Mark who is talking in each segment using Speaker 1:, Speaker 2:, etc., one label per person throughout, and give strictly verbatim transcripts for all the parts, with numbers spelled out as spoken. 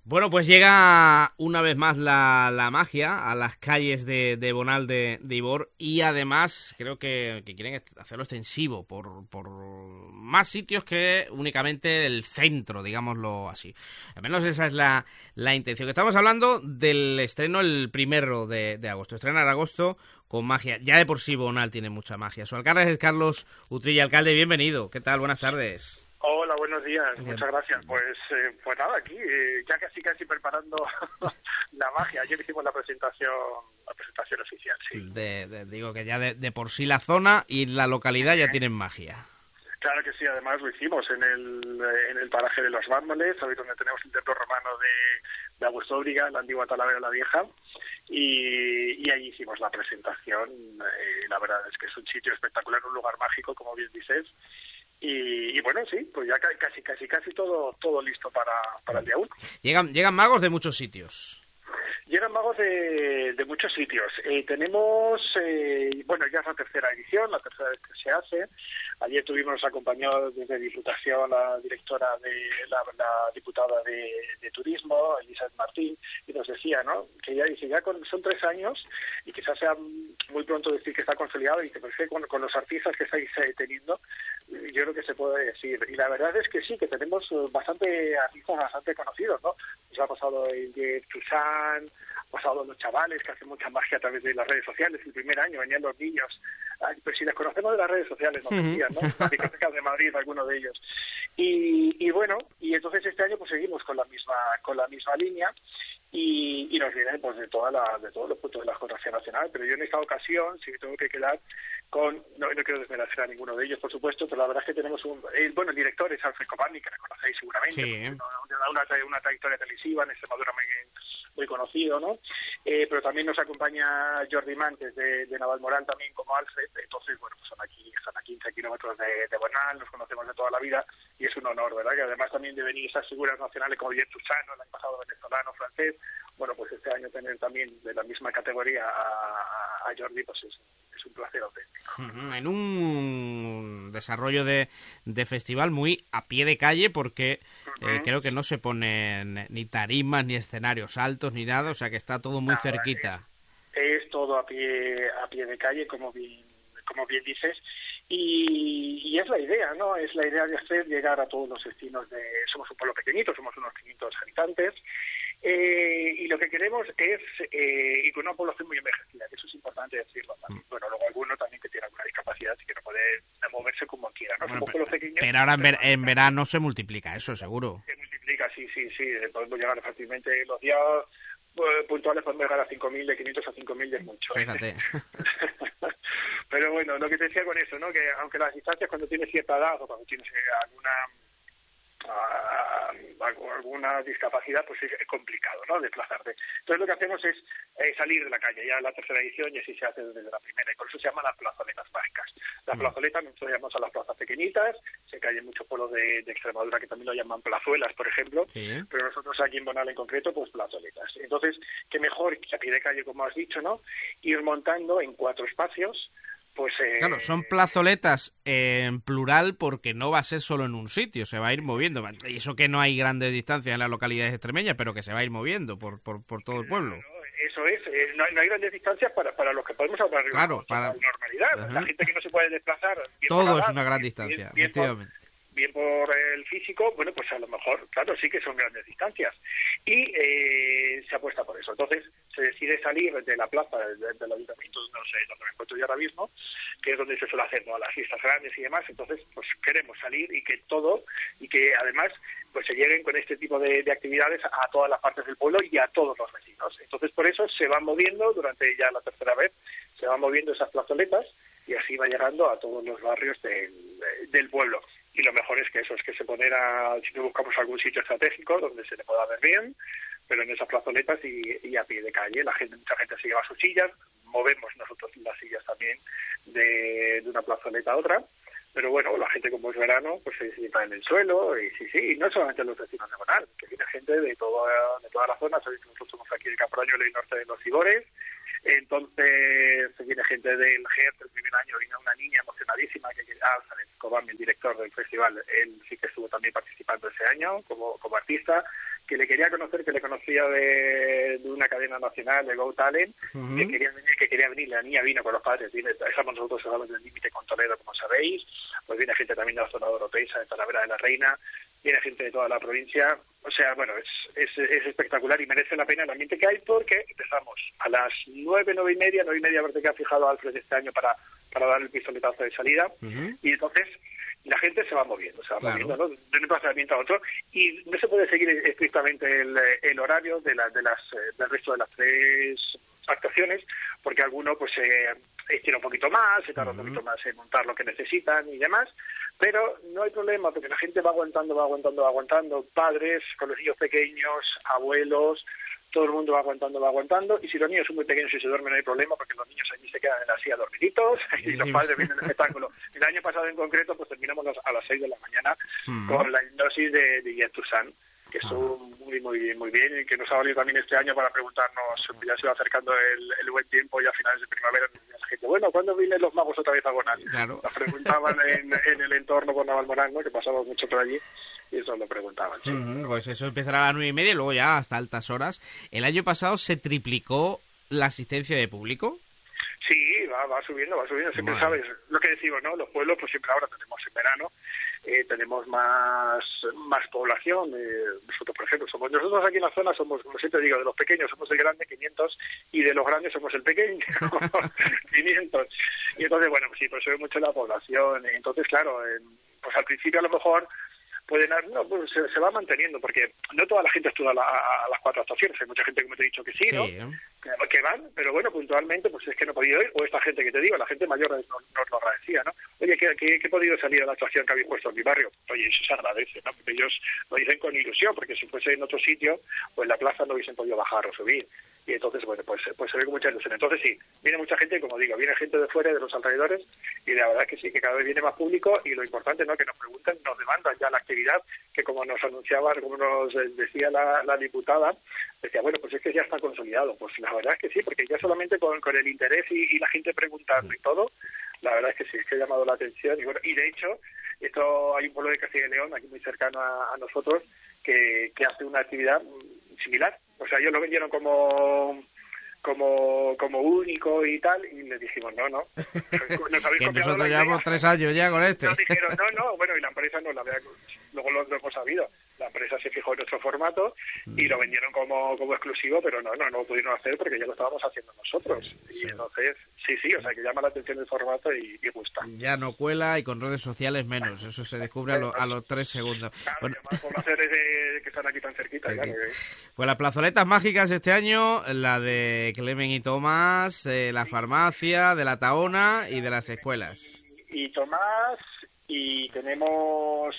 Speaker 1: Bueno, pues llega una vez más la, la magia a las calles de, de Bonal de, de Ibor y además creo que, que quieren hacerlo extensivo por, por más sitios que únicamente el centro, digámoslo así. Al menos esa es la, la intención. Estamos hablando del estreno el primero de, de agosto. Estrenar agosto con magia. Ya de por sí Bonal tiene mucha magia. Su alcalde es Carlos Utrilla. Alcalde, bienvenido. ¿Qué tal? Buenas tardes.
Speaker 2: Hola, buenos días, muchas gracias. Pues eh, pues nada, aquí eh, ya casi casi preparando la magia. Ayer hicimos la presentación la presentación oficial, sí.
Speaker 1: De, de, digo que ya de, de por sí la zona y la localidad ya tienen magia.
Speaker 2: Claro que sí, además lo hicimos en el en el paraje de los Mármoles, ahí donde tenemos el templo romano de, de Augustóbriga, la antigua Talavera la Vieja, y, y ahí hicimos la presentación. Eh, la verdad es que es un sitio espectacular, un lugar mágico, como bien dices. Y, y bueno, sí, pues ya casi, casi, casi todo todo listo para, para el día uno.
Speaker 1: Llegan, llegan magos de muchos sitios.
Speaker 2: Llegan magos de, de muchos sitios. Eh, tenemos, eh, bueno, ya es la tercera edición, la tercera vez que se hace. Ayer tuvimos acompañado desde Diputación la directora de la, la diputada de, de Turismo, Elizabeth Martín, y nos decía, ¿no?, que ella dice, ya con, son tres años y quizás sea muy pronto decir que está consolidado, y que pues, con, con los artistas que estáis eh, teniendo, yo creo que se puede decir. Y la verdad es que sí, que tenemos bastante artistas bastante conocidos, ¿no? Nos ha pasado el de Susan, ha pasado los chavales que hacen mucha magia a través de las redes sociales. El primer año venían los niños, ay, pero si les conocemos de las redes sociales, nos decían, ¿no? Las bibliotecas de Madrid, algunos de ellos. Y, y bueno, y entonces este año pues seguimos con la misma con la misma línea. Y, y nos vienen pues de toda la, de todos los puntos de la geografía nacional, pero yo en esta ocasión sí que tengo que quedar con, no, no quiero desmerecer a ninguno de ellos, por supuesto, pero la verdad es que tenemos un, eh, bueno, el director es Alfred Copani, que le conocéis seguramente,
Speaker 1: sí.
Speaker 2: Una, una, una trayectoria televisiva en Extremadura muy, muy conocido, ¿no? Eh, pero también nos acompaña Jordi Mantes de, de Navalmoral también como Alfred. Entonces, bueno, pues son aquí, están a quince kilómetros de, de Bonal, nos conocemos de toda la vida y es un honor, ¿verdad? Que además también de venir esas figuras nacionales como Guillermo Susano, el año pasado venezolano, francés, bueno, pues este año tener también de la misma categoría a, a Jordi, pues es, es un placer auténtico.
Speaker 1: Uh-huh. En un desarrollo de, de festival muy a pie de calle, porque uh-huh. eh, creo que no se ponen ni tarimas, ni escenarios altos, ni nada, o sea que está todo muy nada, cerquita.
Speaker 2: Es, es todo a pie a pie de calle, como bien, como bien dices. Y, y es la idea, ¿no? Es la idea de hacer llegar a todos los destinos de... Somos un pueblo pequeñito, somos unos quinientos habitantes, eh, y lo que queremos es, eh, y con una población muy envejecida, que eso es importante decirlo también. Mm. Bueno, luego alguno también que tiene alguna discapacidad y que no puede moverse como quiera, ¿no? Bueno, somos
Speaker 1: pero,
Speaker 2: pueblos pequeños.
Speaker 1: Pero ahora en, ver, en verano se multiplica eso, seguro.
Speaker 2: Se multiplica, sí, sí, sí. Podemos llegar fácilmente los días puntuales, podemos llegar a cinco mil, de quinientos a cinco mil es mucho.
Speaker 1: Fíjate.
Speaker 2: Pero bueno, lo que te decía con eso, ¿no? Que aunque las distancias cuando tienes cierta edad o cuando tienes alguna uh, alguna discapacidad, pues es, es complicado, ¿no?, desplazarte. Entonces lo que hacemos es eh, salir de la calle, ya en la tercera edición, y así se hace desde la primera, y por eso se llaman las plazoletas mágicas. Las mm. plazoletas, nosotros llamamos a las plazas pequeñitas, sé que hay en muchos pueblos de, de Extremadura que también lo llaman plazuelas, por ejemplo, sí. Pero nosotros aquí en Bonal en concreto, pues plazoletas. Entonces, qué mejor que a pie de calle, como has dicho, ¿no?, ir montando en cuatro espacios. Pues, eh...
Speaker 1: Claro, son plazoletas en plural porque no va a ser solo en un sitio, se va a ir moviendo. Y eso que no hay grandes distancias en las localidades extremeñas, pero que se va a ir moviendo por por, por todo el pueblo.
Speaker 2: Eso es, eh, no, hay, no hay grandes distancias para, para los que podemos hablar de
Speaker 1: claro, para...
Speaker 2: normalidad. Uh-huh. La gente que no se puede desplazar.
Speaker 1: Todo es una gran distancia,
Speaker 2: bien,
Speaker 1: efectivamente.
Speaker 2: Bien por, bien por el físico, bueno, pues a lo mejor, claro, sí que son grandes distancias. Y eh, se apuesta por eso. Entonces, se decide salir de la plaza del de, de ayuntamiento, no sé, donde me encuentro yo ahora mismo, que es donde se suele hacer, ¿no?, las fiestas grandes y demás. Entonces, pues queremos salir y que todo, y que además pues se lleguen con este tipo de, de actividades a todas las partes del pueblo y a todos los vecinos. Entonces, por eso se van moviendo, durante ya la tercera vez, se van moviendo esas plazoletas y así va llegando a todos los barrios del, del pueblo. Y lo mejor es que eso, es que se pondrá, si buscamos algún sitio estratégico donde se le pueda ver bien, pero en esas plazoletas y, y a pie de calle. La gente, mucha gente se lleva sus sillas, movemos nosotros las sillas también de, de una plazoleta a otra, pero bueno, la gente, como es verano, pues se sienta en el suelo, y sí, sí, y no solamente los vecinos de Bonal, que viene gente de toda, de toda la zona. Sabéis que nosotros somos aquí en Camproñola y norte de los Ibores. Entonces viene gente del G E R, el primer año vino una niña emocionadísima, que ah, Cobami, el director del festival, él sí que estuvo también participando ese año como, como artista. que le quería conocer, que le conocía de, de una cadena nacional, de Go Talent, uh-huh. que quería venir, que quería venir, la niña vino con los padres, viene, estamos nosotros en el límite con Toledo, como sabéis, pues viene gente también de la zona europea, de Talavera de la Reina, viene gente de toda la provincia, o sea, bueno, es, es, es espectacular y merece la pena el ambiente que hay, porque empezamos a las nueve, nueve y media, nueve y media, que ha fijado Alfred este año para, para dar el pistoletazo de salida, uh-huh. y entonces la gente se va moviendo, se va claro. moviendo, ¿no? De un emplazamiento a otro, y no se puede seguir estrictamente el, el horario de, la, de las del resto de las tres actuaciones, porque alguno pues eh, estira un poquito más, se tarda uh-huh. un poquito más en montar lo que necesitan y demás, pero no hay problema, porque la gente va aguantando, va aguantando, va aguantando, padres con los niños pequeños, abuelos, todo el mundo va aguantando, va aguantando, y si los niños son muy pequeños y se duermen no hay problema, porque los niños allí se quedan en la silla dormiditos y los padres vienen al espectáculo. El año pasado en concreto pues terminamos a las seis de la mañana uh-huh. con la hipnosis de, de Yet Toussaint, que estuvo uh-huh. muy muy muy bien y que nos ha valido también este año para preguntarnos, ya se va acercando el, el buen tiempo, ya a finales de primavera, la gente, bueno, ¿cuándo vienen los magos otra vez a Bonal?
Speaker 1: Claro.
Speaker 2: Nos preguntaban en, en el entorno con Navalmoral, ¿no? Que pasamos mucho por allí. Y eso lo preguntaban, sí.
Speaker 1: Uh-huh, pues eso empezará a las nueve y media y luego ya hasta altas horas. ¿El año pasado se triplicó la asistencia de público?
Speaker 2: Sí, va, va subiendo, va subiendo. Siempre vale. Sabes lo que decimos, ¿no? Los pueblos, pues siempre ahora tenemos en verano, eh, tenemos más más población. Eh, nosotros, por ejemplo, somos nosotros aquí en la zona somos, como siempre digo, de los pequeños somos el grande, quinientos, y de los grandes somos el pequeño, quinientos. Y entonces, bueno, pues sí, pues sube mucho la población. Entonces, claro, eh, pues al principio a lo mejor pueden no, pues se, se va manteniendo, porque no toda la gente estudia a, la, a las cuatro actuaciones, hay mucha gente, como te he dicho, que sí, ¿no? Sí, ¿eh? que, que van, pero bueno, puntualmente, pues es que no he podido ir, o esta gente que te digo, la gente mayor nos, nos lo agradecía, ¿no? Oye, ¿qué, qué, qué he podido salir a la actuación que habéis puesto en mi barrio? Oye, eso se agradece, ¿no? Porque ellos lo dicen con ilusión, porque si fuese en otro sitio, pues la plaza no hubiesen podido bajar o subir. Y entonces, bueno, pues, pues se ve con mucha ilusión. Entonces sí, viene mucha gente, como digo, viene gente de fuera, de los alrededores, y la verdad es que sí, que cada vez viene más público, y lo importante, ¿no?, que nos pregunten, nos demandan ya la actividad, que como nos anunciaba, como nos decía la, la diputada, decía, bueno, pues es que ya está consolidado. Pues la verdad es que sí, porque ya solamente con, con el interés y, y la gente preguntando y todo, la verdad es que sí, es que ha llamado la atención. Y bueno, y de hecho, esto hay un pueblo de Castilla y León, aquí muy cercano a, a nosotros, que, que hace una actividad similar. O sea, ellos lo vendieron como como como único y tal, y les dijimos, no, no. Nos habéis
Speaker 1: que nosotros llevamos tres años ya con este.
Speaker 2: Nos dijeron, no, no, bueno, y la empresa no la había, luego lo, lo hemos sabido. La empresa se fijó en nuestro formato y lo vendieron como, como exclusivo, pero no, no, no lo pudieron hacer porque ya lo estábamos haciendo nosotros. Sí. Y entonces, sí, sí, o sea, que llama la atención el formato y, y gusta.
Speaker 1: Ya no cuela y con redes sociales menos, eso se descubre a, lo, a los tres segundos.
Speaker 2: Claro, bueno. Además, poblaciones de, que están aquí tan cerquita. Claro, ¿eh?
Speaker 1: Pues las plazoletas mágicas este año, la de Clemen y Tomás, eh, la farmacia, de la Tahona y de las escuelas.
Speaker 2: Y, y Tomás, y tenemos...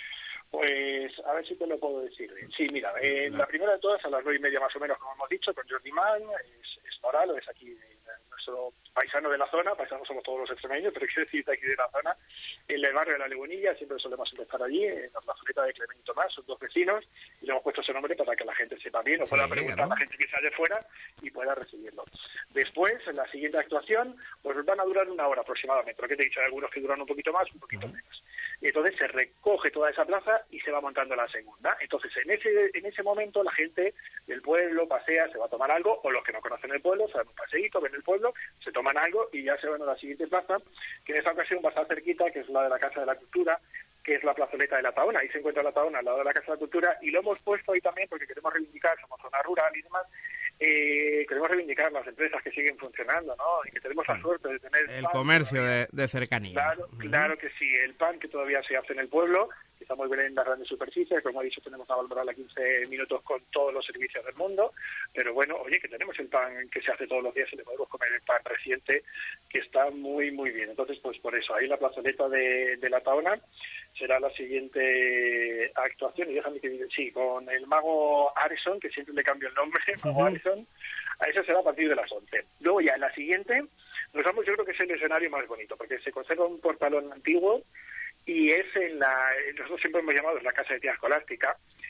Speaker 2: Pues, a ver si te lo puedo decir bien. Sí, mira, eh, la primera de todas, a las nueve y media más o menos, como hemos dicho, con Jordi Mann, es, es Moral, es aquí nuestro paisano de la zona, paisanos somos todos los extremeños, pero quiero decir de aquí de la zona, en el barrio de La Lagunilla, siempre solemos empezar allí, en la plazoleta de Clemente y Tomás, son dos vecinos, y le hemos puesto ese nombre para que la gente sepa bien, o pueda sí, preguntar ¿no? a la gente que sale fuera y pueda recibirlo. Después, en la siguiente actuación, pues van a durar una hora aproximadamente, lo que te he dicho, hay algunos que duran un poquito más, un poquito uh-huh. menos. Y entonces se recoge toda esa plaza y se va montando la segunda. Entonces, en ese en ese momento, la gente del pueblo pasea, se va a tomar algo, o los que no conocen el pueblo, se dan un paseíto, ven el pueblo, se toman algo y ya se van a la siguiente plaza, que en esta ocasión va a estar cerquita, que es la de la Casa de la Cultura, que es la plazoleta de la Tahona. Ahí se encuentra la Tahona al lado de la Casa de la Cultura, y lo hemos puesto ahí también porque queremos reivindicar, somos zona rural y demás, eh, queremos reivindicar las empresas que siguen funcionando, ¿no? Y que tenemos la suerte de tener...
Speaker 1: El pan, comercio de, de cercanía.
Speaker 2: Claro, uh-huh. claro que sí, el pan que todavía se hace en el pueblo, que está muy bien en las grandes superficies, como he dicho, tenemos Navalmoral a quince minutos con todos los servicios del mundo, pero bueno, oye, que tenemos el pan que se hace todos los días y le podemos comer el pan reciente, que está muy, muy bien. Entonces, pues por eso, ahí la plazoleta de, de la Tahona será la siguiente actuación, y déjame que diga, sí, con el mago Harrison, que siempre le cambio el nombre, mago uh-huh. Harrison, a eso será a partir de las once. Luego ya en la siguiente, nos vamos, yo creo que es el escenario más bonito, porque se conserva un portalón antiguo, y es en la, nosotros siempre hemos llamado es la Casa de Tía Escolástica,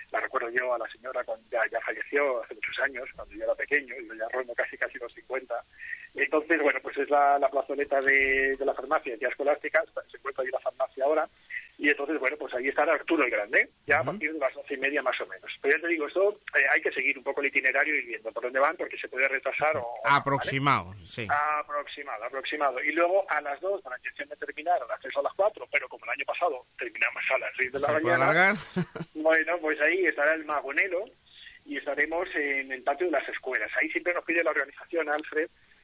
Speaker 2: la recuerdo yo a la señora, cuando ya, ya falleció hace muchos años, cuando yo era pequeño, y yo ya rondo casi casi los cincuenta. Entonces, bueno, pues es la, la plazoleta de, de la farmacia de Escolástica, se encuentra ahí la farmacia ahora, y entonces, bueno, pues ahí estará Arturo el Grande, ya uh-huh. a partir de las once y media más o menos. Pero ya te digo, esto eh, hay que seguir un poco el itinerario y viendo por dónde van, porque se puede retrasar o...
Speaker 1: Aproximado,
Speaker 2: ¿vale?
Speaker 1: sí.
Speaker 2: Aproximado, aproximado. Y luego a las dos, con la intención de terminar a las tres o a las cuatro, pero como el año pasado terminamos a las seis de la
Speaker 1: ¿Se
Speaker 2: mañana...
Speaker 1: puede alargar?
Speaker 2: Bueno, pues ahí estará el Magonelo y estaremos en el patio de las escuelas. Ahí siempre nos pide la organización, Alfred,